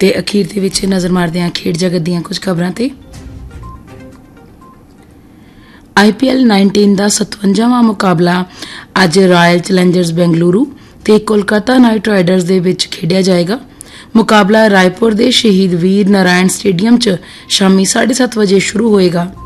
ਤੇ ਅਖੀਰ ਦੇ ਵਿੱਚ ਨਜ਼ਰ ਮਾਰਦੇ ਹਾਂ ਖੇਡ ਜਗਤ ਦੀਆਂ ਕੁਝ ਖਬਰਾਂ ਤੇ। IPL 19 ਦਾ 57ਵਾਂ ਮੁਕਾਬਲਾ ਅੱਜ ਰਾਇਲ ਚੈਲੰਜਰਸ ਬੈਂਗਲੁਰੂ ਤੇ ਕੋਲਕਾਤਾ ਨਾਈਟ ਰਾਈਡਰਸ ਦੇ ਵਿੱਚ ਖੇਡਿਆ ਜਾਏਗਾ। ਮੁਕਾਬਲਾ ਰਾਏਪੁਰ ਦੇ ਸ਼ਹੀਦ ਵੀਰ ਨਾਰਾਇਣ ਸਟੇਡੀਅਮ 'ਚ ਸ਼ਾਮੀ 7:30 ਵਜੇ ਸ਼ੁਰੂ ਹੋਏਗਾ।